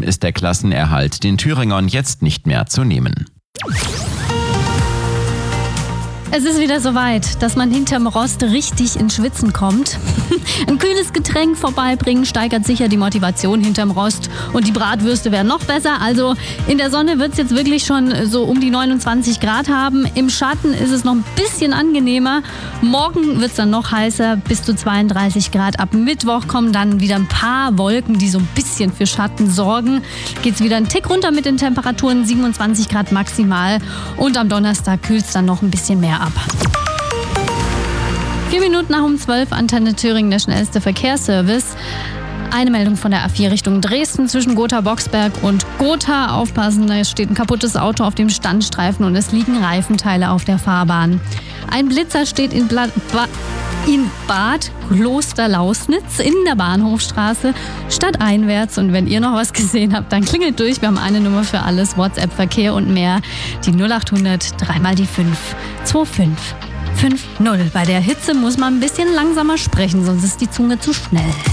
ist der Klassenerhalt den Thüringern jetzt nicht mehr zu nehmen. Es ist wieder soweit, dass man hinterm Rost richtig ins Schwitzen kommt. Ein kühles Getränk vorbeibringen steigert sicher die Motivation hinterm Rost. Und die Bratwürste werden noch besser. Also in der Sonne wird es jetzt wirklich schon so um die 29 Grad haben. Im Schatten ist es noch ein bisschen angenehmer. Morgen wird es dann noch heißer, bis zu 32 Grad. Ab Mittwoch kommen dann wieder ein paar Wolken, die so ein bisschen für Schatten sorgen. Geht es wieder einen Tick runter mit den Temperaturen, 27 Grad maximal. Und am Donnerstag kühlt es dann noch ein bisschen mehr ab. 4 Minuten nach um 12, Antenne Thüringen, der schnellste Verkehrsservice. Eine Meldung von der A4 Richtung Dresden zwischen Gotha-Boxberg und Gotha. Aufpassen, da steht ein kaputtes Auto auf dem Standstreifen und es liegen Reifenteile auf der Fahrbahn. Ein Blitzer steht in Bad Klosterlausnitz in der Bahnhofstraße stadteinwärts. Und wenn ihr noch was gesehen habt, dann klingelt durch. Wir haben eine Nummer für alles, WhatsApp, Verkehr und mehr. Die 0800 3 mal die 5 2550. Bei der Hitze muss man ein bisschen langsamer sprechen, sonst ist die Zunge zu schnell.